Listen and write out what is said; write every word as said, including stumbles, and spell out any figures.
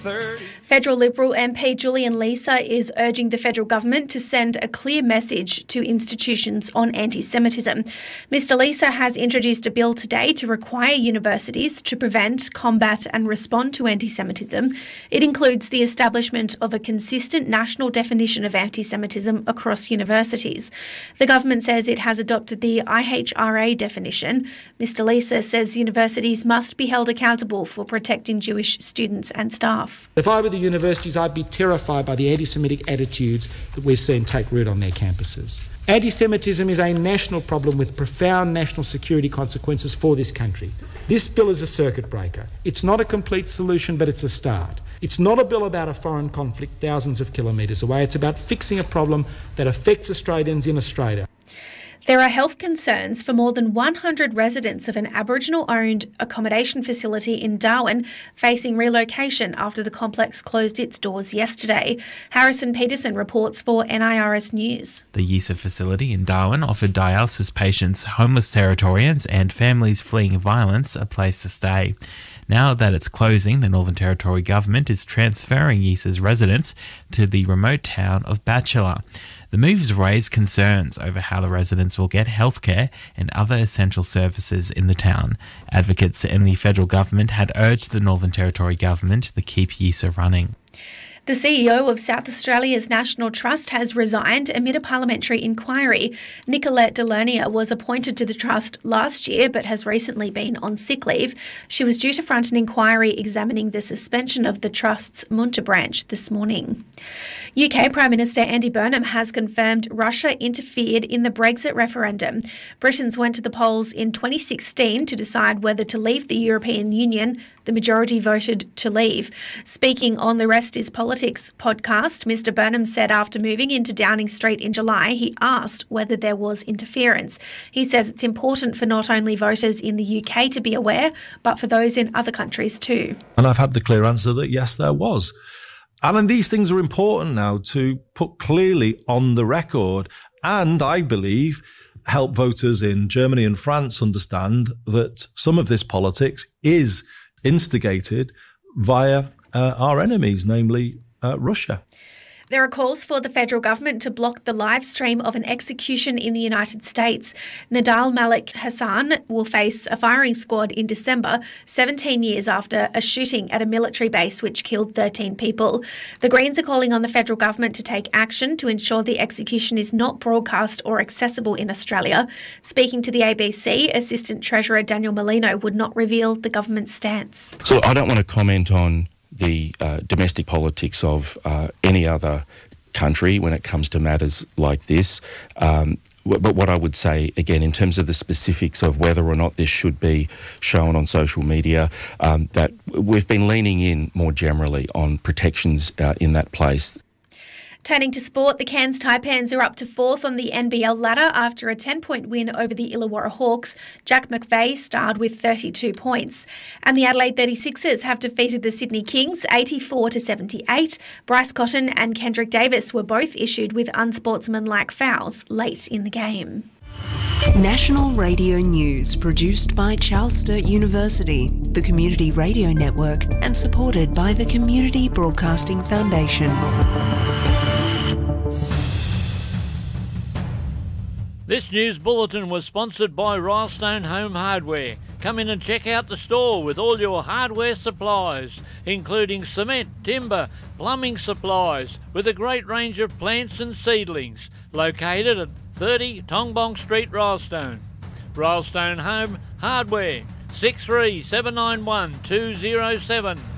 thirty. Federal Liberal M P Julian Leeser is urging the federal government to send a clear message to institutions on anti-Semitism. Mister Leeser has introduced a bill today to require universities to prevent, combat and respond to anti-Semitism. It includes the establishment of a consistent national definition of anti-Semitism across universities. The government says it has adopted the I H R A definition. Mister Leeser says universities must be held accountable for protecting Jewish students and staff. If I were the universities, I'd be terrified by the anti-Semitic attitudes that we've seen take root on their campuses. Anti-Semitism is a national problem with profound national security consequences for this country. This bill is a circuit breaker. It's not a complete solution, but it's a start. It's not a bill about a foreign conflict thousands of kilometres away. It's about fixing a problem that affects Australians in Australia. There are health concerns for more than one hundred residents of an Aboriginal-owned accommodation facility in Darwin facing relocation after the complex closed its doors yesterday. Harrison Peterson reports for N I R S News. The Yisa facility in Darwin offered dialysis patients, homeless Territorians and families fleeing violence a place to stay. Now that it's closing, the Northern Territory government is transferring Yisa's residents to the remote town of Batchelor. The move has raised concerns over how the residents will get healthcare and other essential services in the town. Advocates in the federal government had urged the Northern Territory government to keep Yisa running. The C E O of South Australia's National Trust has resigned amid a parliamentary inquiry. Nicolette Delernier was appointed to the trust last year but has recently been on sick leave. She was due to front an inquiry examining the suspension of the trust's Munter branch this morning. U K Prime Minister Andy Burnham has confirmed Russia interfered in the Brexit referendum. Britons went to the polls in twenty sixteen to decide whether to leave the European Union. The majority voted to leave. Speaking on the Rest is Politics podcast, Mister Burnham said after moving into Downing Street in July, he asked whether there was interference. He says it's important for not only voters in the U K to be aware, but for those in other countries too. And I've had the clear answer that yes, there was. And these things are important now to put clearly on the record. And I believe help voters in Germany and France understand that some of this politics is instigated via uh, our enemies, namely uh, Russia. There are calls for the federal government to block the live stream of an execution in the United States. Nadal Malik Hassan will face a firing squad in December, seventeen years after a shooting at a military base which killed thirteen people. The Greens are calling on the federal government to take action to ensure the execution is not broadcast or accessible in Australia. Speaking to the A B C, Assistant Treasurer Daniel Molino would not reveal the government's stance. So I don't want to comment on the uh, domestic politics of uh, any other country when it comes to matters like this. Um, w- but what I would say, again, in terms of the specifics of whether or not this should be shown on social media, um, that we've been leaning in more generally on protections uh, in that place. Turning to sport, the Cairns Taipans are up to fourth on the N B L ladder after a ten-point win over the Illawarra Hawks. Jack McVeigh starred with thirty-two points. And the Adelaide thirty-sixers have defeated the Sydney Kings eighty-four to seventy-eight. Bryce Cotton and Kendrick Davis were both issued with unsportsmanlike fouls late in the game. National Radio News, produced by Charles Sturt University, the Community Radio Network, and supported by the Community Broadcasting Foundation. This news bulletin was sponsored by Rylestone Home Hardware. Come in and check out the store with all your hardware supplies, including cement, timber, plumbing supplies, with a great range of plants and seedlings. Located at thirty Tongbong Street, Rylestone. Rylestone Home Hardware, six three seven nine one two zero seven.